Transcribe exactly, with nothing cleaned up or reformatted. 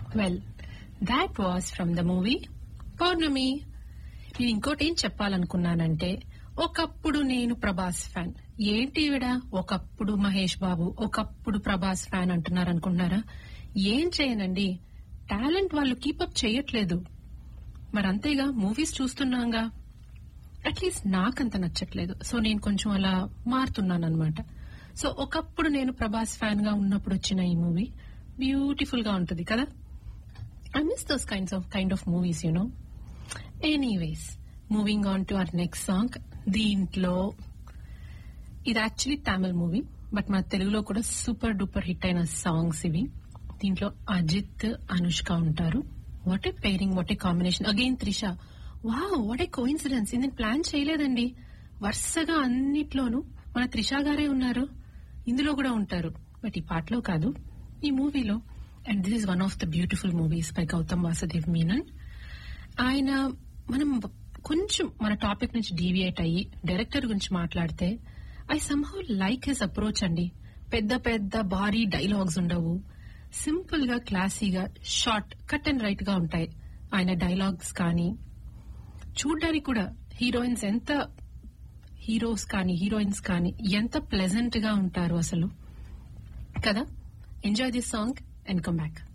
Well that was from the movie పౌర్ణమి. నేను ఇంకోటి ఏం చెప్పాలనుకున్నానంటే, ఒకప్పుడు నేను ప్రభాస్ ఫ్యాన్. ఏంటి ఈవిడ ఒకప్పుడు మహేష్ బాబు, ఒకప్పుడు ప్రభాస్ ఫ్యాన్ అంటున్నారు అనుకుంటున్నారా? ఏం చేయనండి, టాలెంట్ వాళ్ళు కీపప్ చేయట్లేదు. మరి అంతేగా, మూవీస్ చూస్తున్నాగా, అట్లీస్ట్ నాకంత నచ్చట్లేదు. సో నేను కొంచెం అలా మారుతున్నాను అనమాట. సో ఒకప్పుడు నేను ప్రభాస్ ఫ్యాన్ గా ఉన్నప్పుడు వచ్చిన ఈ మూవీ బ్యూటిఫుల్ గా ఉంటుంది కదా. I miss those kinds of kind of movies you know. Anyways, moving on to our next song. దీంట్లో ఇది యాక్చువల్లీ తమిళ్ మూవీ, బట్ మన తెలుగులో కూడా సూపర్ డూపర్ హిట్ అయిన సాంగ్స్ ఇవి. దీంట్లో అజిత్, అనుష్క ఉంటారు. What a pairing, what a combination. Again Trisha. Wow, what a coincidence. ఇది నేను ప్లాన్ చేయలేదండి. వరుసగా అన్నిట్లోనూ మన త్రిష గారే ఉన్నారు, ఇందులో కూడా ఉంటారు. బట్ ఈ పాటలో కాదు, ఈ మూవీలో. And this is one of the beautiful movies by Gautam Vasudev Menon. ఆయన, మనం కొంచెం మన టాపిక్ నుంచి డీవియేట్ అయ్యి డైరెక్టర్ గురించి మాట్లాడితే, I somehow like his approach అండి. పెద్ద పెద్ద భారీ డైలాగ్స్ ఉండవు, సింపుల్ గా క్లాసీగా షార్ట్ కట్ అండ్ రైట్ గా ఉంటాయి ఆయన డైలాగ్స్. కానీ చూడ్డానికి కూడా హీరోయిన్స్ ఎంత హీరోస్ కానీ హీరోయిన్స్ కానీ ఎంత ప్లెజెంట్ గా ఉంటారు అసలు కదా. Enjoy this song and come back.